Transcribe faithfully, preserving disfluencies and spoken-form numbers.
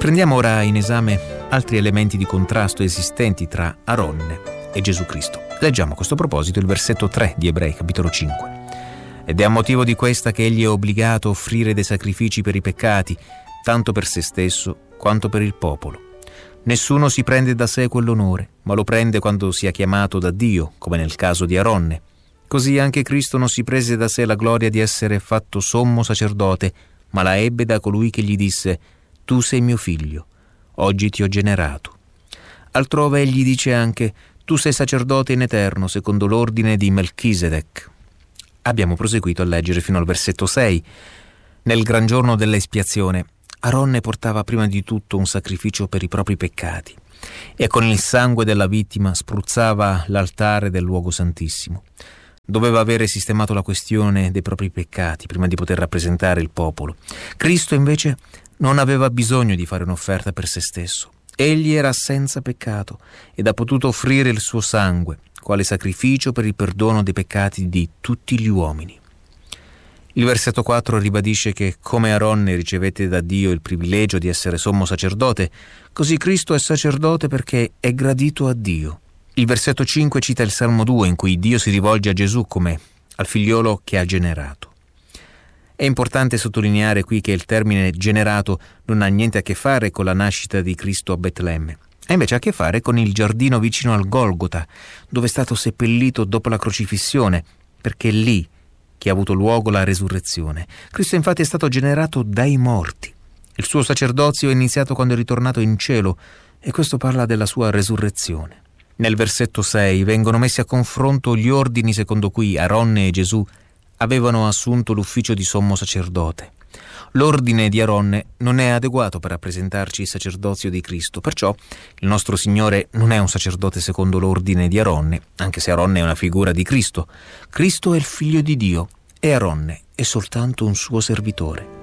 Prendiamo ora in esame altri elementi di contrasto esistenti tra Aronne e Gesù Cristo. Leggiamo a questo proposito il versetto tre di Ebrei, capitolo cinque. Ed è a motivo di questa che egli è obbligato a offrire dei sacrifici per i peccati, tanto per se stesso quanto per il popolo. Nessuno si prende da sé quell'onore, ma lo prende quando sia chiamato da Dio, come nel caso di Aronne. Così anche Cristo non si prese da sé la gloria di essere fatto sommo sacerdote, ma la ebbe da colui che gli disse: «Tu sei mio figlio, oggi ti ho generato». Altrove egli dice anche: «Tu sei sacerdote in eterno, secondo l'ordine di Melchisedec». Abbiamo proseguito a leggere fino al versetto sei. Nel gran giorno dell'espiazione, Aronne portava prima di tutto un sacrificio per i propri peccati e con il sangue della vittima spruzzava l'altare del luogo santissimo. Doveva avere sistemato la questione dei propri peccati prima di poter rappresentare il popolo. Cristo invece non aveva bisogno di fare un'offerta per se stesso. Egli era senza peccato ed ha potuto offrire il suo sangue quale sacrificio per il perdono dei peccati di tutti gli uomini. Il versetto quattro ribadisce che come Aronne ricevette da Dio il privilegio di essere sommo sacerdote, così Cristo è sacerdote perché è gradito a Dio. Il versetto cinque cita il Salmo due, in cui Dio si rivolge a Gesù come al figliolo che ha generato. È importante sottolineare qui che il termine generato non ha niente a che fare con la nascita di Cristo a Betlemme, ha invece a che fare con il giardino vicino al Golgota, dove è stato seppellito dopo la crocifissione, perché è lì che ha avuto luogo la resurrezione. Cristo infatti è stato generato dai morti. Il suo sacerdozio è iniziato quando è ritornato in cielo, e questo parla della sua resurrezione. Nel versetto sei vengono messi a confronto gli ordini secondo cui Aronne e Gesù avevano assunto l'ufficio di sommo sacerdote. L'ordine di Aronne non è adeguato per rappresentarci il sacerdozio di Cristo, perciò il nostro Signore non è un sacerdote secondo l'ordine di Aronne, anche se Aronne è una figura di Cristo. Cristo è il figlio di Dio e Aronne è soltanto un suo servitore.